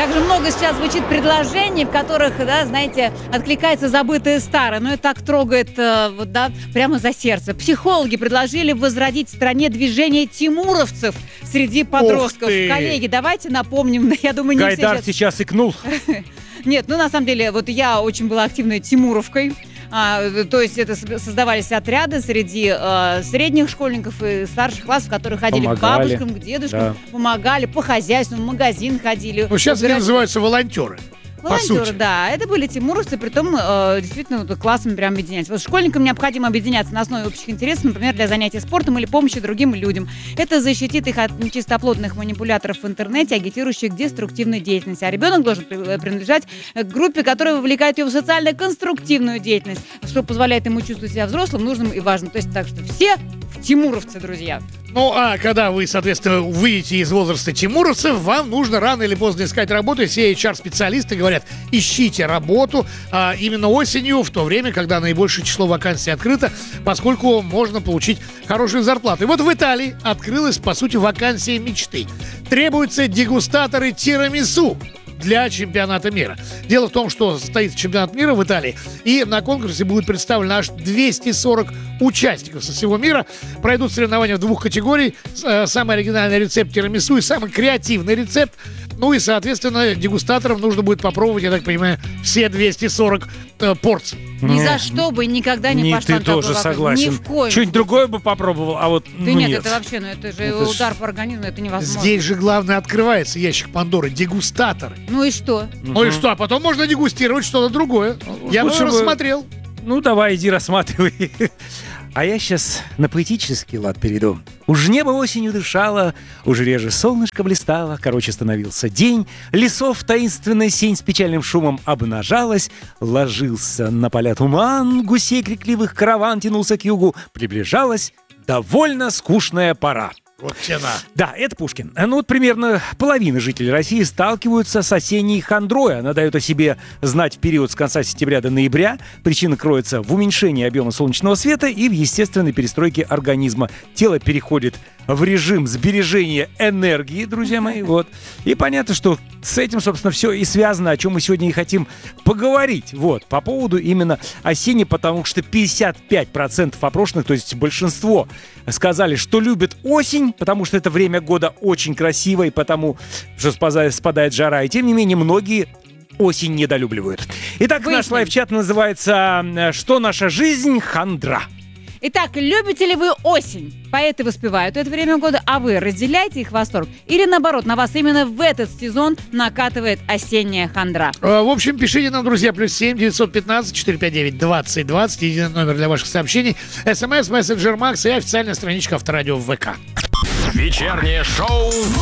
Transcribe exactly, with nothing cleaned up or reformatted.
Как же много сейчас звучит предложений, в которых, да, знаете, откликается забытое старое. Но это так трогает, э, вот, да, прямо за сердце. Психологи предложили возродить в стране движение тимуровцев среди подростков. Коллеги, давайте напомним, я думаю, не Гайдар все сейчас... сейчас икнул. Нет, ну на самом деле, вот я очень была активной тимуровкой. А, то есть это создавались отряды среди э, средних школьников и старших классов, которые ходили помогали, к бабушкам, к дедушкам, да. помогали по хозяйству, в магазин ходили. Ну, сейчас они называются волонтеры. Волонтеры, да. Это были тимуровцы, притом э, действительно вот, классами прям объединять. Вот школьникам необходимо объединяться на основе общих интересов, например, для занятий спортом или помощи другим людям. Это защитит их от нечистоплотных манипуляторов в интернете, агитирующих к деструктивной деятельности. А ребенок должен принадлежать к группе, которая вовлекает его в социально-конструктивную деятельность, что позволяет ему чувствовать себя взрослым, нужным и важным. То есть так что все тимуровцы, друзья. Ну, а когда вы, соответственно, выйдете из возраста тимуровцев, вам нужно рано или поздно искать работу. И все эйч ар-специалисты говорят, ищите работу а, именно осенью, в то время, когда наибольшее число вакансий открыто, поскольку можно получить хорошую зарплату. И вот в Италии открылась, по сути, вакансия мечты. Требуются дегустаторы тирамису для чемпионата мира. Дело в том, что состоится чемпионат мира в Италии, и на конкурсе будет представлено аж двести сорок участников со всего мира. Пройдут соревнования в двух категориях. Самый оригинальный рецепт тирамису и самый креативный рецепт. Ну и, соответственно, дегустаторам нужно будет попробовать, я так понимаю, все двести сорок э, порций. Ни за что бы никогда не, не пошла. Ты тоже такой согласен. Ни в коем. Что-нибудь другое бы попробовал, а вот да ну, нет, нет, это вообще, ну это же это удар ж... по организму, это невозможно. Здесь же главное открывается ящик Пандоры, дегустаторы. Ну и что? Ну угу. и что, а потом можно дегустировать что-то другое. Ну, я бы рассмотрел. Ну давай, иди рассматривай. А я сейчас на поэтический лад перейду. Уж небо осенью дышало, уж реже солнышко блистало, короче, становился день, лесов таинственная сень с печальным шумом обнажалась, ложился на поля туман, гусей крикливых караван тянулся к югу, приближалась довольно скучная пора. Вот тена. Да, это Пушкин. Ну вот примерно половина жителей России сталкиваются с осенней хандрой. Она дает о себе знать в период с конца сентября до ноября. Причина кроется в уменьшении объема солнечного света и в естественной перестройке организма. Тело переходит в режим сбережения энергии, друзья мои. Вот. И понятно, что с этим, собственно, все и связано, о чем мы сегодня и хотим поговорить. Вот, по поводу именно осени, потому что пятьдесят пять процентов опрошенных, то есть большинство, сказали, что любят осень, потому что это время года очень красивое, и потому что спадает жара. И тем не менее, многие осень недолюбливают. Итак, Выясним. Наш лайв-чат называется «Что наша жизнь? Хандра». Итак, любите ли вы осень? Поэты воспевают это время года, а вы разделяете их восторг? Или наоборот, на вас именно в этот сезон накатывает осенняя хандра? В общем, пишите нам, друзья, плюс семь девятьсот пятнадцать четыреста пятьдесят девять двадцать двадцать, единый номер для ваших сообщений, СМС, мессенджер Макс и официальная страничка Авторадио в ВК. Вечернее шоу